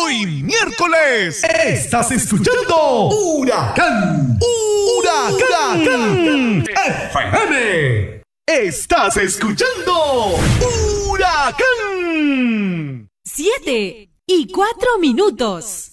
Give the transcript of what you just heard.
Hoy miércoles estás escuchando Huracán FM. Estás escuchando Huracán. 7:04.